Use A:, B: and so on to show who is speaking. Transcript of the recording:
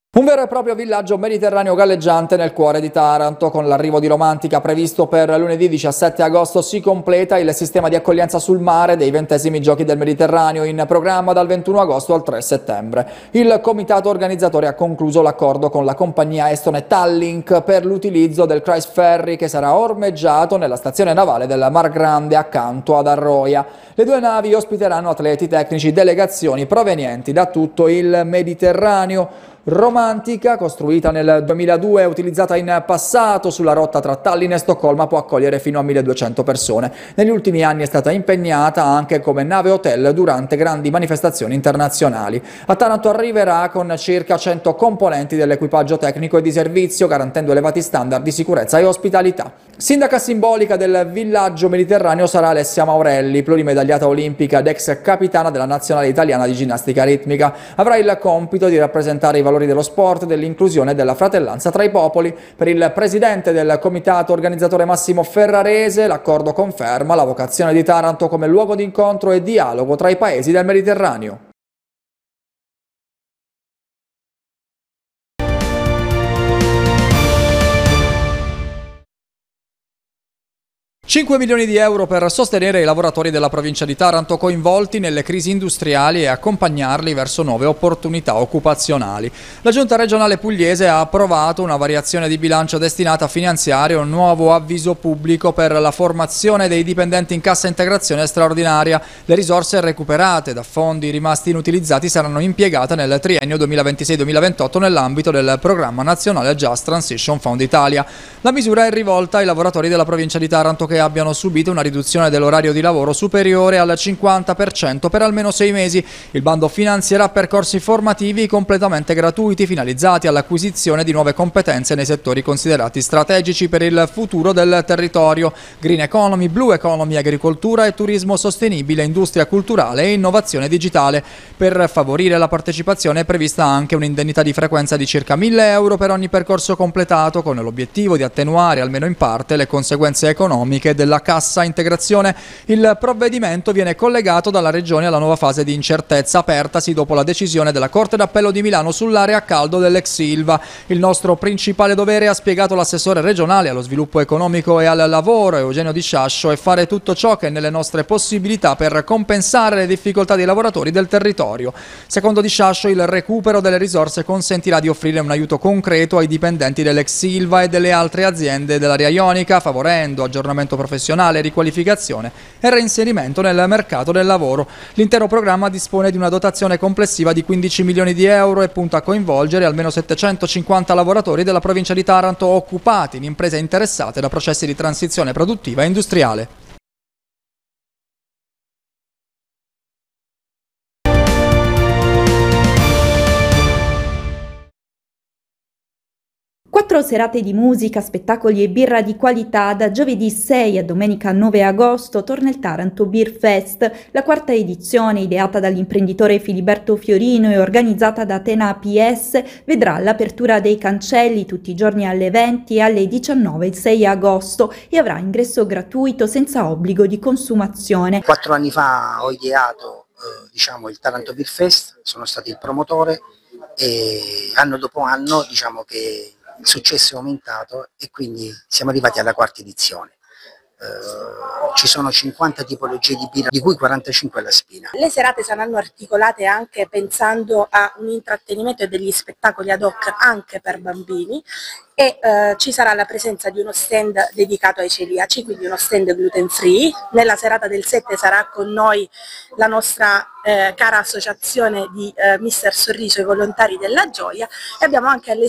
A: Un vero e proprio villaggio mediterraneo galleggiante nel cuore di Taranto. Con l'arrivo di Romantica previsto per lunedì 17 agosto si completa il sistema di accoglienza sul mare dei 20esimi Giochi del Mediterraneo in programma dal 21 agosto al 3 settembre. Il comitato organizzatore ha concluso l'accordo con la compagnia estone Tallink per l'utilizzo del Cruise Ferry che sarà ormeggiato nella stazione navale del Mar Grande accanto ad Arroia. Le due navi ospiteranno atleti, tecnici, delegazioni provenienti da tutto il Mediterraneo. Romantica, costruita nel 2002 e utilizzata in passato sulla rotta tra Tallinn e Stoccolma, può accogliere fino a 1200 persone. Negli ultimi anni è stata impegnata anche come nave hotel durante grandi manifestazioni internazionali. A Taranto arriverà con circa 100 componenti dell'equipaggio tecnico e di servizio, garantendo elevati standard di sicurezza e ospitalità. Sindaca simbolica del villaggio mediterraneo sarà Alessia Maurelli, plurimedagliata olimpica ed ex capitana della nazionale italiana di ginnastica ritmica. Avrà il compito di rappresentare i valori dello sport, dell'inclusione e della fratellanza tra i popoli. Per il presidente del comitato organizzatore Massimo Ferrarese, l'accordo conferma la vocazione di Taranto come luogo di incontro e dialogo tra i paesi del Mediterraneo. 5 milioni di euro per sostenere i lavoratori della provincia di Taranto coinvolti nelle crisi industriali e accompagnarli verso nuove opportunità occupazionali. La Giunta regionale pugliese ha approvato una variazione di bilancio destinata a finanziare un nuovo avviso pubblico per la formazione dei dipendenti in cassa integrazione straordinaria. Le risorse recuperate da fondi rimasti inutilizzati saranno impiegate nel triennio 2026-2028 nell'ambito del programma nazionale Just Transition Fund Italia. La misura è rivolta ai lavoratori della provincia di Taranto che abbiano subito una riduzione dell'orario di lavoro superiore al 50% per almeno 6 mesi. Il bando finanzierà percorsi formativi completamente gratuiti finalizzati all'acquisizione di nuove competenze nei settori considerati strategici per il futuro del territorio: green economy, blue economy, agricoltura e turismo sostenibile, industria culturale e innovazione digitale. Per favorire la partecipazione è prevista anche un'indennità di frequenza di circa 1.000 euro per ogni percorso completato, con l'obiettivo di attenuare almeno in parte le conseguenze economiche della cassa integrazione. Il provvedimento viene collegato dalla Regione alla nuova fase di incertezza apertasi dopo la decisione della Corte d'Appello di Milano sull'area a caldo dell'ex Ilva. Il nostro principale dovere, ha spiegato l'assessore regionale allo sviluppo economico e al lavoro Eugenio Di Sciascio, è fare tutto ciò che è nelle nostre possibilità per compensare le difficoltà dei lavoratori del territorio. Secondo Di Sciascio, il recupero delle risorse consentirà di offrire un aiuto concreto ai dipendenti dell'ex Ilva e delle altre aziende dell'area ionica, favorendo aggiornamento professionale, riqualificazione e reinserimento nel mercato del lavoro. L'intero programma dispone di una dotazione complessiva di 15 milioni di euro e punta a coinvolgere almeno 750 lavoratori della provincia di Taranto occupati in imprese interessate da processi di transizione produttiva e industriale.
B: Quattro serate di musica, spettacoli e birra di qualità. Da giovedì 6 a domenica 9 agosto torna il Taranto Beer Fest, la quarta edizione, ideata dall'imprenditore Filiberto Fiorino e organizzata da Atena APS, vedrà l'apertura dei cancelli tutti i giorni alle 20 e alle 19 il 6 agosto e avrà ingresso gratuito senza obbligo di consumazione.
C: 4 anni fa ho ideato il Taranto Beer Fest, sono stato il promotore e anno dopo anno che il successo è aumentato e quindi siamo arrivati alla quarta edizione. Ci sono 50 tipologie di birra, di cui 45 alla spina.
D: Le serate saranno articolate anche pensando a un intrattenimento e degli spettacoli ad hoc anche per bambini e ci sarà la presenza di uno stand dedicato ai celiaci, quindi uno stand gluten free. Nella serata del 7 sarà con noi la nostra cara associazione di Mister Sorriso e Volontari della Gioia e abbiamo anche alle